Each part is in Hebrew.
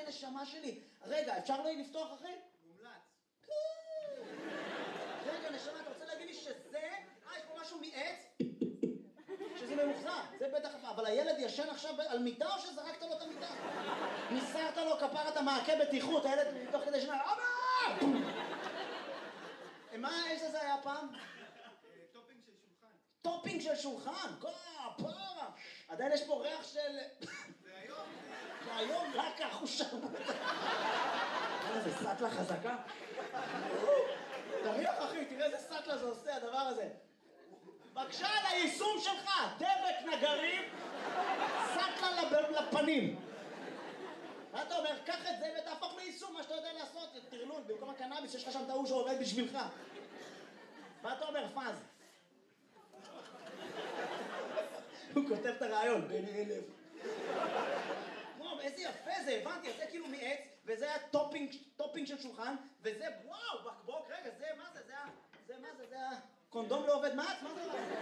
הנשמה שלי. רגע, אפשר לא לפתוח אחי? מומלץ. רגע, נשמה, אתה רוצה להגיד לי שזה? יש פה משהו מעץ? שזה ממוחזר, זה בטח, אבל הילד ישן עכשיו על מיטה או שזרקת לו את המיטה? ניסרת לו כפרת המעקה בטיחות, הילד תוך כדי שנה, אבא! מה, איזה זה היה פעם? טופינג של שולחן. טופינג של שולחן, פרה. עדיין יש פה ריח של... והיום? והיום רק החושר. זה סטלה חזקה. תריח אחי, תראה איזה סטלה זה עושה הדבר הזה. בבקשה על היישום שלך, דבק נגרים, סטלה לפנים. מה אתה אומר? קח את זה ותהפוך ליישום, מה שאתה יודע לעשות, תרלול, במקום הקנאביס יש לך שם טעו שעובד בשבילך. מה אתה אומר, פאז? הוא כותב את הרעיון, בין 1000. וואו, איזה יפה זה, הבנתי, זה כאילו מעץ, וזה היה טופינג של שולחן, וזה, וואו, בקבוק, רגע, זה, מה זה, זה הקונדום לא עובד מעץ? מה זה?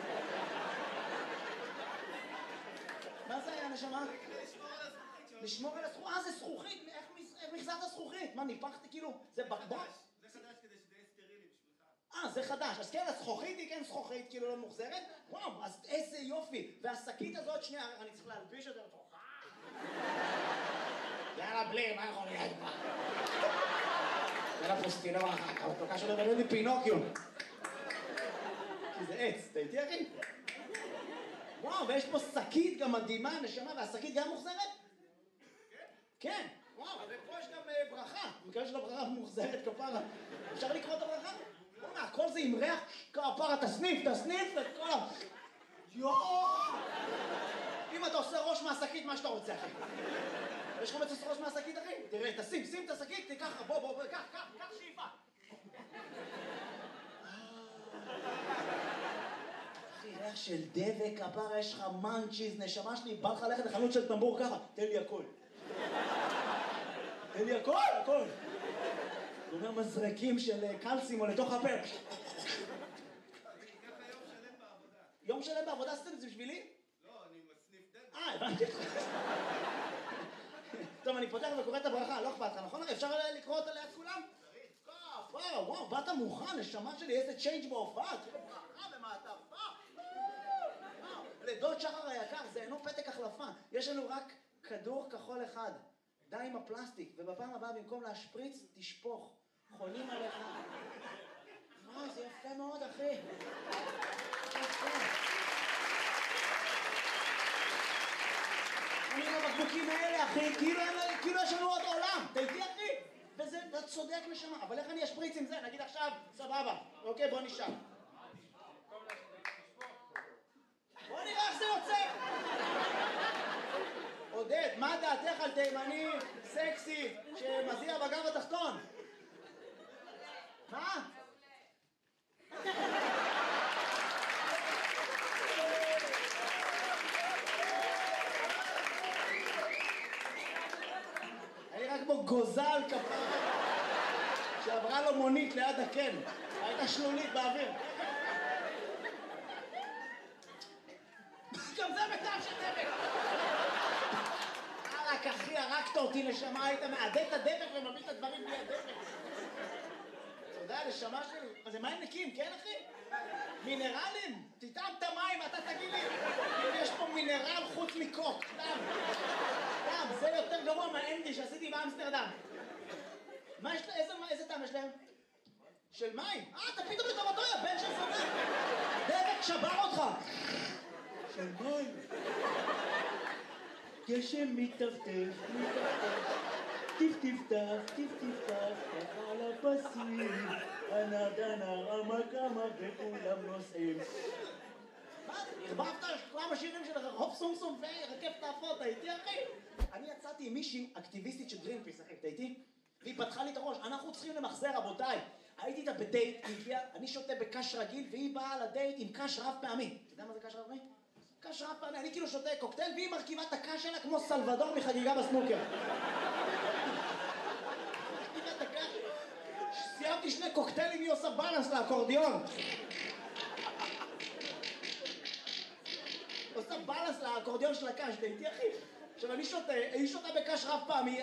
מה זה היה, נשמה? לשמור על הזכוכית. זה זכוכית, איך מחזרת זכוכית? מה, ניפחתי כאילו, זה בקבוק? זה חדש כדי שזה יהיה סטרילי בשבילך. זה חדש, אז כן, הזכוכית היא כן זכוכית, כאילו לא מוחזרת. וואו, אז איזה יופי. והשקית הזאת, שנייה, אני צריך להלביש את זה לתוכה. יאללה, בלי, מה יכול להיות פה? יאללה, פוסטינור אחר כך, תוקע שלו בלו לי פינוקיו. כי זה עץ, אתה איתי אחי? וואו, ויש פה שקית גם מדהימה, נשמה, והשקית גם מוחזרת? כן, וואו, ופה יש גם ברכה. מקווה של הברכה מוחזרת כפרה. אפשר לקרוא את הברכה? בוא'נה, הכל זה עם ריח כפרה, תסניף את כל ה... יואו! אם אתה עושה ראש מהשקית, מה שאתה רוצה, אחי. יש לך מצוס ראש מהשקית, אחי? תראה, שים את השקית, תיקח, בוא, קח שאיפה. אחי, ריח של דבק, כפרה, יש לך מנצ'יז, נשמה שלי, בא לך ללכת לחנות של טמבור ככה, תן לי הכל. תן לי הכל. הוא אומר מזרקים של קלסים או לתוך הפה. אני אקח יום שלם בעבודה. יום שלם בעבודה עשיתם את זה בשבילי? לא, אני מסניף דבק. הבנתי. טוב, אני פותח וקורא את הברכה, לא אכפת לך, נכון? אפשר לקרוא אותה ליד כולם? וואו, באת מוכן, נשמה שלי, איזה צ'יינג' בהופעה, תראה ברכה במעטפה. לדוד שחר היקר, זה אינו פתק החלפה, יש לנו רק כדור כחול אחד. די עם הפלסטיק, ובפעם הבאה במקום להשפריץ, תשפוך. חולים עליך. וואו, זה יפה מאוד, אחי. יפה. אני עם הבקבוקים האלה, אחי, כאילו יש לנו עוד עולם. אתה איתי, אחי? וזה, אתה צודק נשמה. אבל איך אני אשפריץ עם זה? נגיד עכשיו, סבבה. אוקיי, בוא נשאר. בוא נראה איך זה יוצא. עודד, מה דעתך על תימני סקסי שמזיע בגב התחתון? מה? אני רק כמו גוזל כפרה שעברה לו מונית ליד הקן, הייתה שלולית באוויר. גם זה בטעם של דבק. רק אחי, הרגת אותי נשמה, היית מעדד את הדבק ומביא את הדברים בלי הדבק. אתה יודע, נשמה שלי, זה מים נקיים, כן אחי? מינרלים? תטעם את המים, אתה תגיד לי, אם יש פה מינרל חוץ מקוק, דם, זה יותר גרוע מהאנדי שעשיתי באמסטרדם. מה יש להם? איזה טעם יש להם? של מים? אתה פתאום לטובתו, יא בן של זונה. דבק שבר אותך. של מים. גשם מטפטף, טיפטף, ככה על הפסים, הנר, המקמה וכולם נוסעים. מה? הרבבת כמה שירים של רחוב סומסום ורכבת האפות, הייתי אחי? אני יצאתי עם מישהי אקטיביסטית של גרינפיס, אחי, הייתי? והיא פתחה לי את הראש, אנחנו צריכים למחזר, רבותיי. הייתי איתה בדייט, היא הגיעה, אני שותה בקש רגיל, והיא באה לדייט עם קש רב פעמי. אתה יודע מה זה קש רב פעמי? קש רב פעמי, אני כאילו שותה קוקטייל, והיא מרכיבה את הקש שלה כמו סלבדור מחגיגה בסנוקר. סיימתי 2 קוקטיילים, היא עושה בלנס לאקורדיון. עושה בלנס לאקורדיון של הקש, דייטי אחי. עכשיו אני שותה, היא שותה בקש רב פעמי,